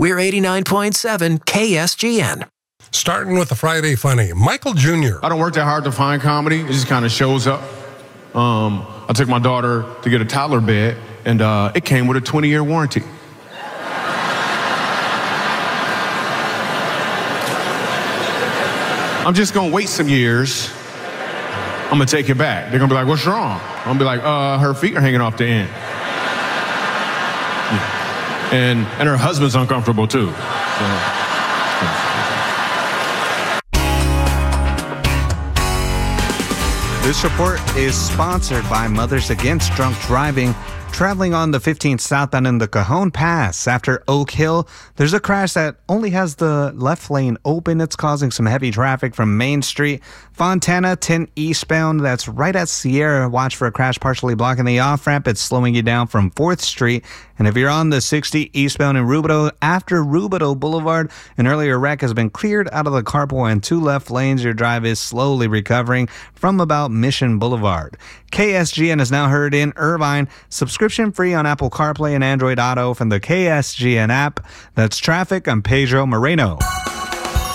We're 89.7 KSGN. Starting with the Friday Funny, Michael Jr. I don't work that hard to find comedy. It just kind of shows up. I took my daughter to get a toddler bed, and it came with a 20-year warranty. I'm just gonna wait some years. I'm gonna take it back. They're gonna be like, what's wrong? I'm gonna be like, her feet are hanging off the end. Yeah. And her husband's uncomfortable too. This report is sponsored by Mothers Against Drunk Driving. Traveling on the 15th southbound in the Cajon Pass after Oak Hill, there's a crash that only has the left lane open. It's causing some heavy traffic from Main Street. Fontana 10 eastbound, that's right at Sierra. Watch for a crash partially blocking the off-ramp. It's slowing you down from 4th Street. And if you're on the 60 eastbound in Rubidoux, after Rubidoux Boulevard, an earlier wreck has been cleared out of the carpool and 2 left lanes. Your drive is slowly recovering from about Mission Boulevard. KSGN is now heard in Irvine. Subscription free on Apple CarPlay and Android Auto from the KSGN app. That's traffic. I'm Pedro Moreno.